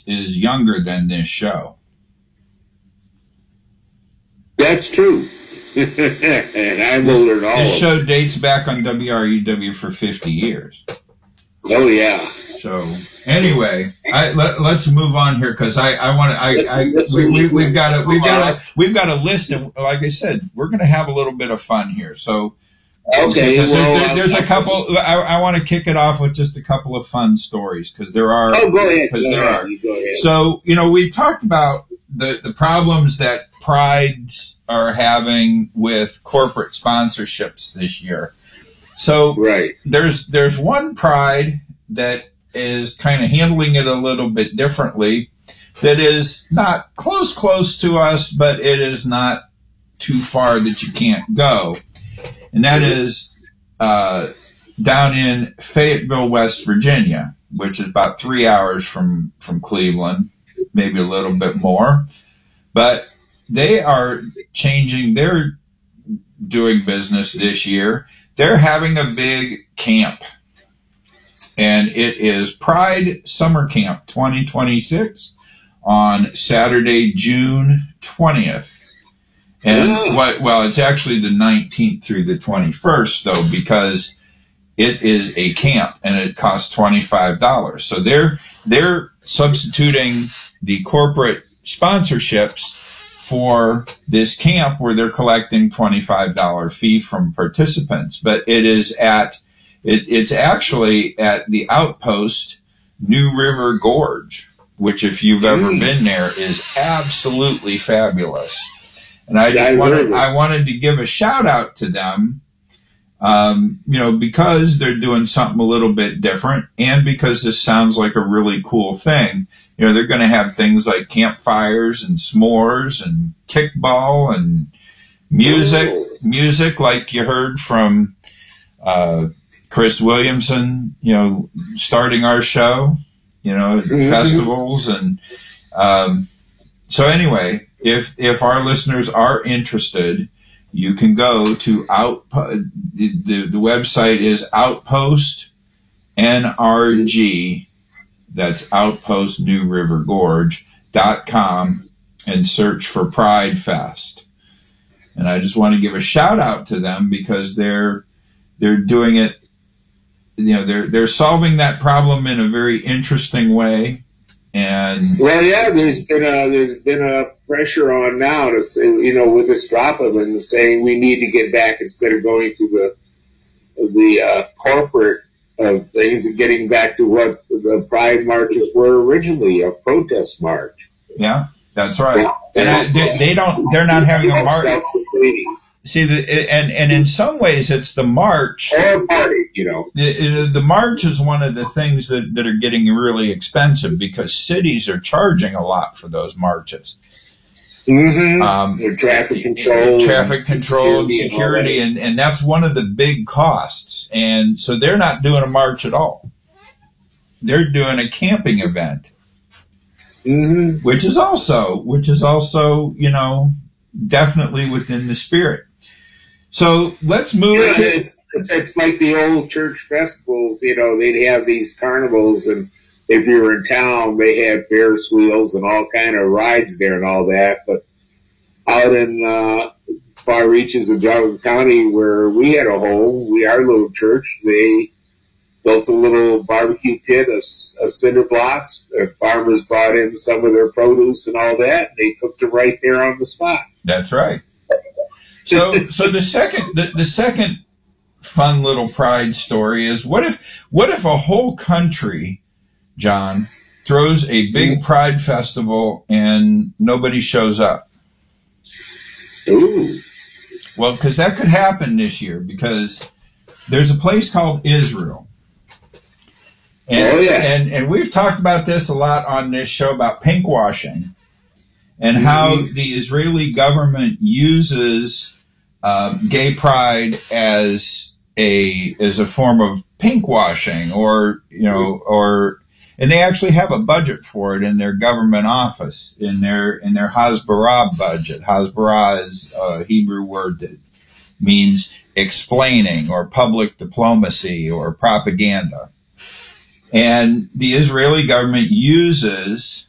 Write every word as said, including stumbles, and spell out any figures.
is younger than this show. That's true. And I'm this, older than all This of show them. dates back on W R U W for fifty years. Oh, yeah. So anyway, I, let, let's move on here because I, I want to. I, Let's- I let's we, we, move we've got a we've got on. a we've got a list, and like I said, we're going to have a little bit of fun here. So Okay, because well, there, there, there's uh, a couple. I, I want to kick it off with just a couple of fun stories because there are. Oh, go ahead. Go Because there ahead. are. You go ahead. So you know, we talked about the the problems that prides are having with corporate sponsorships this year. So Right. there's there's one pride that is kind of handling it a little bit differently, that is not close close to us, but it is not too far that you can't go, and that is uh, down in Fayetteville, West Virginia, which is about three hours from from Cleveland, maybe a little bit more, but they are changing their doing business this year. They're having a big camp, and it is Pride Summer Camp twenty twenty-six on Saturday, June twentieth. And Oh. what, well, it's actually the nineteenth through the twenty-first, though, because it is a camp and it costs twenty-five dollars. So they're, they're substituting the corporate sponsorships for this camp where they're collecting twenty-five dollars fee from participants. But it is at, it, it's actually at the Outpost New River Gorge, which if you've ever Mm. been there is absolutely fabulous. And I Yeah, just I wanted, heard it. I wanted to give a shout out to them, um, you know, because they're doing something a little bit different and because this sounds like a really cool thing. You know, they're going to have things like campfires and s'mores and kickball and music, Oh. music like you heard from uh, Chris Williamson, you know, starting our show, you know, at Mhm. festivals. And um, so anyway, if if our listeners are interested, you can go to Outpost. The, the, the website is Outpost N R G. That's Outpost New River Gorge dot com and search for Pride Fest. And I just want to give a shout out to them because they're they're doing it. You know, they're they're solving that problem in a very interesting way. And Well, yeah, there's been a there's been a pressure on now to say, you know, with this drop of it, saying we need to get back instead of going through the the uh, corporate uh, things and getting back to what the Pride marches were originally, a protest march. yeah, that's right. Yeah. And they, they don't. They're not having a march. Self-sustaining. See, the, and and in some ways, it's the march. Or a party, you know. The, the march is one of the things that, that are getting really expensive because cities are charging a lot for those marches. Mm-hmm. Um, Their traffic control. traffic control and security and all security, that. and, and that's one of the big costs. And so they're not doing a march at all. They're doing a camping event, Mm-hmm. which is also, which is also, you know, definitely within the spirit. So let's move Yeah, to, it's, it's it's like the old church festivals. You know, they'd have these carnivals, and if you were in town, they had Ferris wheels and all kind of rides there and all that. But out in uh, far reaches of Geauga County, where we had a home, we our little church, they built a little barbecue pit of, of cinder blocks. And farmers brought in some of their produce and all that. And they cooked it right there on the spot. that's right. So, so the second, the, the second fun little pride story is what if, what if a whole country, John, throws a big pride festival and nobody shows up? Ooh. Well, because that could happen this year because there's a place called Israel. And, Oh, yeah. and, and we've talked about this a lot on this show about pink washing and how Mhm. the Israeli government uses uh, gay pride as a as a form of pink washing, or you know, or and they actually have a budget for it in their government office, in their in their Hasbara budget. Hasbara is a Hebrew word that means explaining or public diplomacy or propaganda. And the Israeli government uses